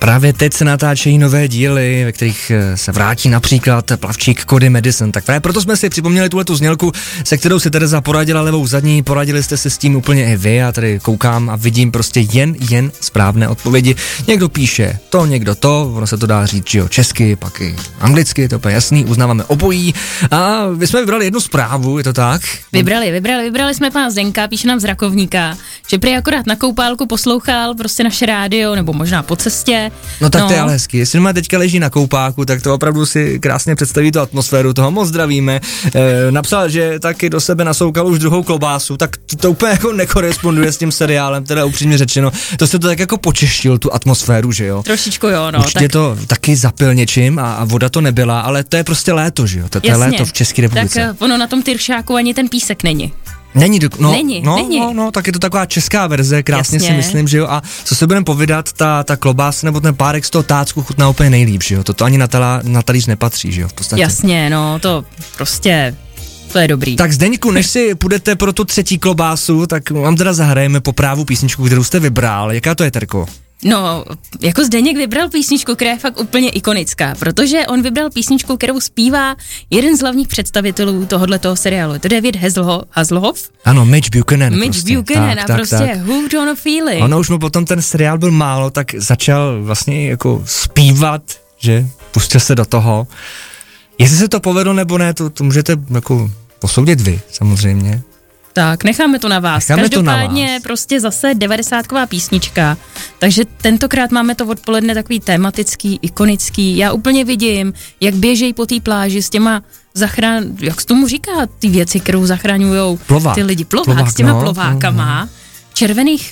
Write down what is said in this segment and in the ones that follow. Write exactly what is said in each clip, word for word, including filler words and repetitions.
právě teď se natáčejí nové díly, ve kterých se vrátí například plavčík Cody Madison. Tak právě proto jsme si připomněli tuhletu znělku, se kterou si Tereza poradila levou zadní, poradili jste si s tím úplně i vy, já tady koukám a vidím prostě jen, jen správné odpovědi. Někdo píše to, někdo to, ono se to dá říct, že jo, česky, pak i anglicky, to je jasný, uznáváme obojí. A my jsme vybrali jednu zprávu, je to tak? Vybrali, vybrali, vybrali jsme pana Zdenka, píše nám z Rakovníka, že prý akorát na koupálku poslouchal prostě naše rádio, nebo možná po cestě. No tak no. To je ale hezky, jestli má teďka leží na koupáku, tak to opravdu si krásně představí tu atmosféru, toho moc zdravíme. E, napsal, že taky do sebe nasoukal už druhou klobásu, tak to, to úplně jako nekoresponduje s tím seriálem, teda upřímně řečeno. To se to tak jako počeštil, tu atmosféru, že jo? Trošičku jo, no. Určitě tak... to taky zapil něčím a, a voda to nebyla, ale to je prostě léto, že jo? To, to je léto v České republice. Tak ono na tom Tyršáku ani ten písek není. Není, no, není, no, není. No, no, tak je to taková česká verze, krásně Jasně. si myslím, že jo, a co se budeme povídat, ta, ta klobása nebo ten párek z toho tácku chutná úplně nejlíp, že jo, to, to ani na, tala, na talíř nepatří, že jo, v podstatě. Jasně, no, to prostě, to je dobrý. Tak Zdeňku, než si půjdete pro tu třetí klobásu, tak vám teda zahrajeme po právu písničku, kterou jste vybral, jaká to je, Terko? No, jako Zdeněk vybral písničku, která je fakt úplně ikonická, protože on vybral písničku, kterou zpívá jeden z hlavních představitelů tohoto seriálu. To je David Hasselhoff. Ano, Mitch Buchanan. Mitch prostě. Buchanan tak, a tak, prostě tak. Who Don't Feel It. Ono už mu potom ten seriál byl málo, tak začal vlastně jako zpívat, že pustil se do toho. Jestli se to povedlo nebo ne, to, to můžete jako posoudit vy, samozřejmě. Tak, necháme to na vás. Necháme Každopádně to na vás. Prostě zase devadesátková písnička, takže tentokrát máme to odpoledne takový tematický, ikonický. Já úplně vidím, jak běžejí po té pláži s těma zachrán... Jak se tomu říká, ty věci, kterou zachraňujou ty lidi. Plovák, Plovák s těma no, plovákama, no. v červených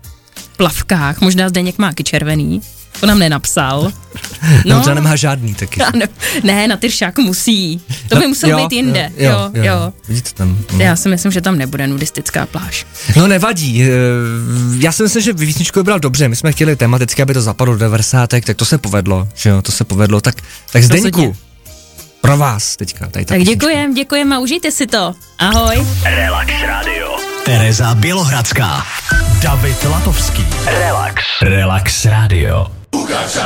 plavkách, možná Zdeněk má i červený, to nám nenapsal. No, no třeba nemá žádný taky. Ne, ne, na Tyršáku musí. To by no, muselo jo, být jinde. Jo, jo, jo, jo. Vidíte tam. No. Já si myslím, že tam nebude nudistická pláž. No nevadí, já si myslím, že písničku vybral dobře, my jsme chtěli tematicky, aby to zapadlo do devadesátek, tak to se povedlo, že jo, to se povedlo, tak, tak Zdeňku, pro vás teďka tady ta Tak písnička. děkujem, děkujem a užijte si to. Ahoj. Relax Radio. Tereza Bělohradská. David Latovský. Relax. Relax Radio.